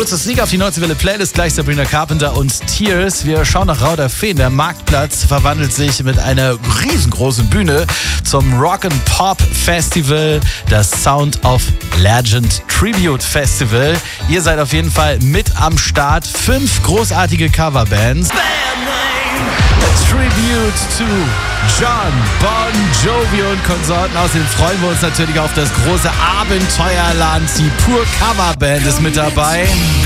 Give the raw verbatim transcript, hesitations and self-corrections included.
Kurzes Sneak auf die neunzehn Welle Playlist, gleich Sabrina Carpenter und Tears. Wir schauen nach Rauderfehn. Der Marktplatz verwandelt sich mit einer riesengroßen Bühne zum Rock'n'Pop-Festival, das Sound of Legend Tribute Festival. Ihr seid auf jeden Fall mit am Start. Fünf großartige Coverbands. A Tribute to John Bon Jovi und Konsorten. Außerdem freuen wir uns natürlich auf das große Abenteuerland. Die Pur Coverband ist mit dabei.